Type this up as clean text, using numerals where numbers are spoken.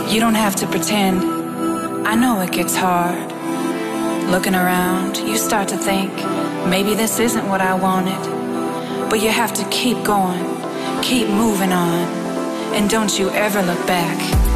You don't have to pretend. I know it gets hard. Looking around, you start to think, maybe this isn't what I wanted. But you have to keep going, keep moving on, and don't you ever look back.